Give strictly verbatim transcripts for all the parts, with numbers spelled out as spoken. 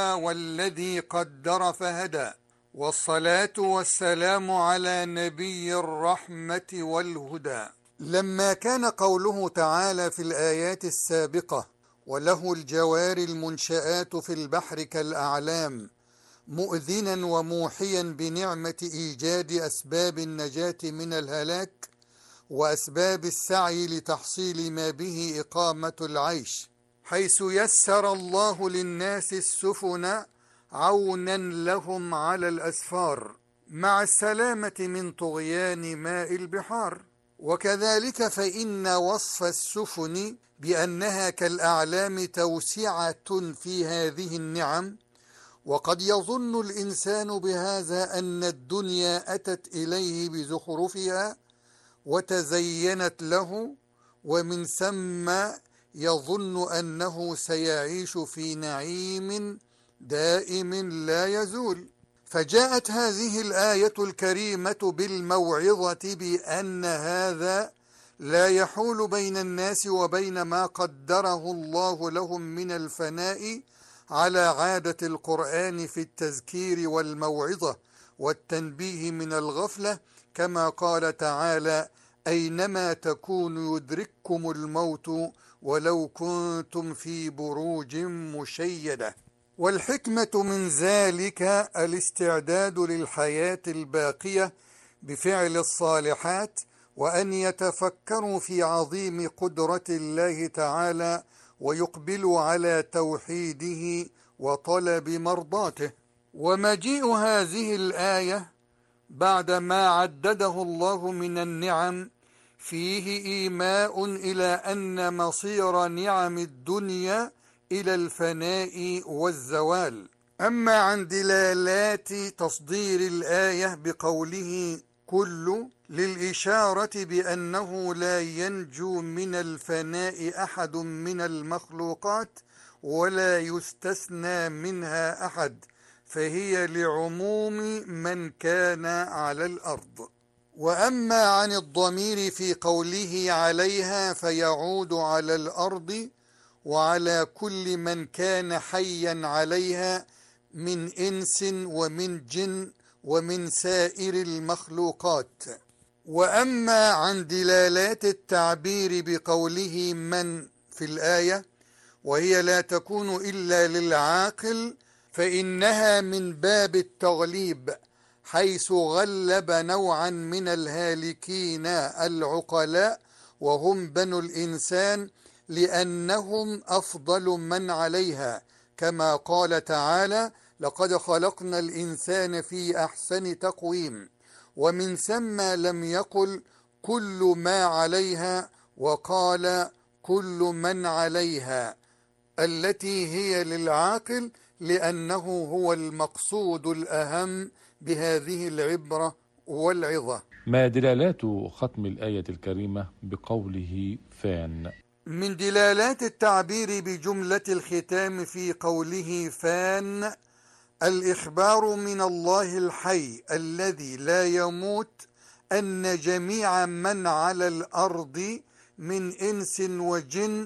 والذي قدر فهدى، والصلاة والسلام على نبي الرحمة والهدى. لما كان قوله تعالى في الآيات السابقة: وله الجوار المنشآت في البحر كالأعلام، مؤذنا وموحيا بنعمة إيجاد أسباب النجاة من الهلاك وأسباب السعي لتحصيل ما به إقامة العيش، حيث يسر الله للناس السفن عونا لهم على الأسفار مع السلامة من طغيان ماء البحار. وكذلك فإن وصف السفن بأنها كالأعلام توسعة في هذه النعم. وقد يظن الإنسان بهذا أن الدنيا أتت إليه بزخرفها وتزينت له، ومن ثم يظن أنه سيعيش في نعيم دائم لا يزول. فجاءت هذه الآية الكريمة بالموعظة بأن هذا لا يحول بين الناس وبين ما قدره الله لهم من الفناء، على عادة القرآن في التذكير والموعظة والتنبيه من الغفلة، كما قال تعالى: أينما تكونوا يدرككم الموت ولو كنتم في بروج مشيدة. والحكمة من ذلك الاستعداد للحياة الباقية بفعل الصالحات، وأن يتفكروا في عظيم قدرة الله تعالى ويقبلوا على توحيده وطلب مرضاته. ومجيء هذه الآية بعد ما عدده الله من النعم فيه إيماء إلى أن مصير نعم الدنيا إلى الفناء والزوال. أما عن دلالات تصدير الآية بقوله كل للإشارة بأنه لا ينجو من الفناء أحد من المخلوقات ولا يستثنى منها أحد، فهي لعموم من كان على الأرض. وأما عن الضمير في قوله عليها فيعود على الأرض وعلى كل من كان حيا عليها من إنس ومن جن ومن سائر المخلوقات. وأما عن دلالات التعبير بقوله من في الآية، وهي لا تكون إلا للعاقل، فإنها من باب التغليب، حيث غلب نوعا من الهالكين العقلاء وهم بنو الإنسان، لأنهم أفضل من عليها، كما قال تعالى: لقد خلقنا الإنسان في أحسن تقويم. ومن ثم لم يقل كل ما عليها، وقال كل من عليها، التي هي للعاقل، لأنه هو المقصود الأهم بهذه العبرة والعظة. ما دلالات ختم الآية الكريمة بقوله فان؟ من دلالات التعبير بجملة الختام في قوله فان الإخبار من الله الحي الذي لا يموت أن جميع من على الأرض من إنس وجن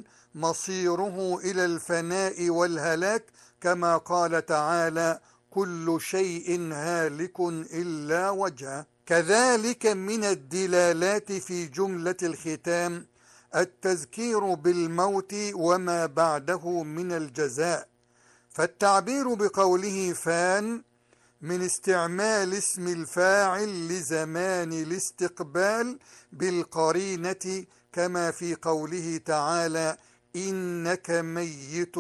مصيره إلى الفناء والهلاك، كما قال تعالى: كل شيء هالك إلا وجهه. كذلك من الدلالات في جملة الختام التذكير بالموت وما بعده من الجزاء، فالتعبير بقوله فان من استعمال اسم الفاعل لزمان الاستقبال بالقرينة، كما في قوله تعالى: إنك ميت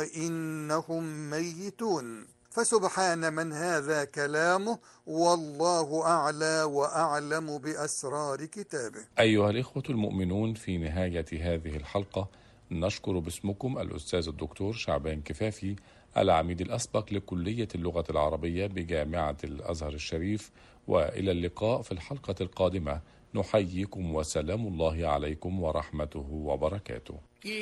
وإنهم ميتون. فسبحان من هذا كلامه، والله أعلى وأعلم بأسرار كتابه. أيها الإخوة المؤمنون، في نهاية هذه الحلقة نشكر باسمكم الأستاذ الدكتور شعبان كفافي، العميد الأسبق لكلية اللغة العربية بجامعة الأزهر الشريف، وإلى اللقاء في الحلقة القادمة. نحييكم وسلام الله عليكم ورحمته وبركاته.